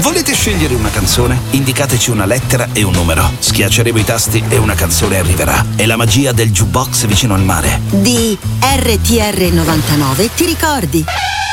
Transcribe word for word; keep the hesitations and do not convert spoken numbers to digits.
Volete scegliere una canzone? Indicateci una lettera e un numero. Schiacceremo i tasti e una canzone arriverà. È la magia del jukebox vicino al mare. Di R T R novantanove, ti ricordi?